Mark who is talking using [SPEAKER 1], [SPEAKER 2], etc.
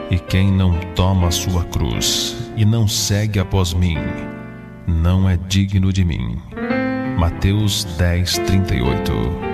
[SPEAKER 1] E quem não toma a sua cruz e não segue após mim, não é digno de mim. Mateus 10:38.